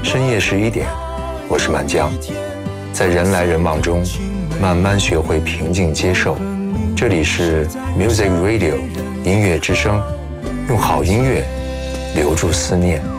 深夜11点，我是满江，在人来人往中慢慢学会平静接受。这里是 Music Radio 音乐之声，用好音乐留住思念。